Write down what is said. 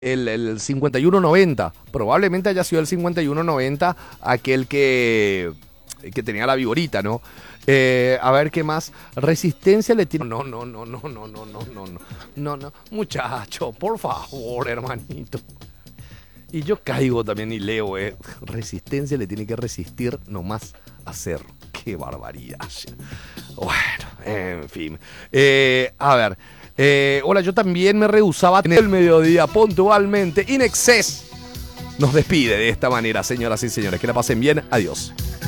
el 5190. Probablemente haya sido el 5190 aquel que tenía la viborita, ¿no? A ver qué más. Resistencia le tiene. No, no, no, no, no, no, no, no, no. No, no. Muchacho, por favor, hermanito. Y yo caigo también y leo, Resistencia le tiene que resistir nomás hacer. Qué barbaridad. Bueno, en fin. A ver. Hola, yo también me rehusaba en el mediodía puntualmente. Inexcess nos despide de esta manera, señoras y señores. Que la pasen bien. Adiós.